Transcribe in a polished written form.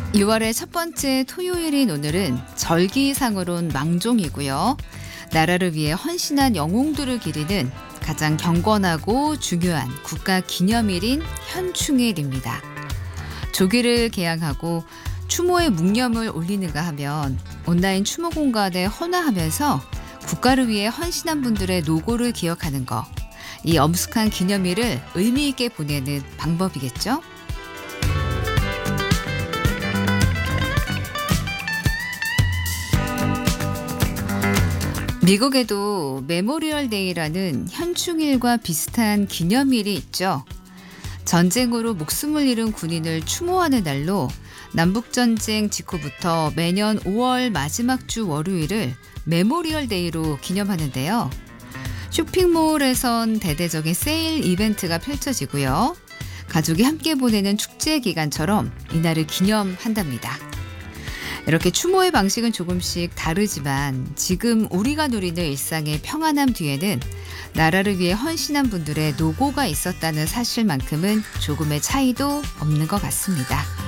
6월의 첫 번째 토요일인 오늘은 절기상으론 망종이고요. 나라를 위해 헌신한 영웅들을 기리는 가장 경건하고 중요한 국가 기념일인 현충일입니다. 조기를 개항하고 추모의 묵념을 올리는가 하면 온라인 추모 공간에 헌화하면서 국가를 위해 헌신한 분들의 노고를 기억하는 것. 이 엄숙한 기념일을 의미 있게 보내는 방법이겠죠? 미국에도 메모리얼 데이라는 현충일과 비슷한 기념일이 있죠. 전쟁으로 목숨을 잃은 군인을 추모하는 날로 남북전쟁 직후부터 매년 5월 마지막 주 월요일을 메모리얼 데이로 기념하는데요. 쇼핑몰에선 대대적인 세일 이벤트가 펼쳐지고요. 가족이 함께 보내는 축제 기간처럼 이날을 기념한답니다. 이렇게 추모의 방식은 조금씩 다르지만 지금 우리가 누리는 일상의 평안함 뒤에는 나라를 위해 헌신한 분들의 노고가 있었다는 사실만큼은 조금의 차이도 없는 것 같습니다.